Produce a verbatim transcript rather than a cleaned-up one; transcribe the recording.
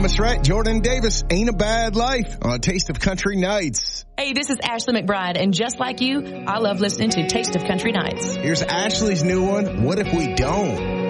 Thomas Rhett, Jordan Davis, Ain't a Bad Life on Taste of Country Nights. Hey, this is Ashley McBride, and just like you, I love listening to Taste of Country Nights. Here's Ashley's new one, What If We Don't?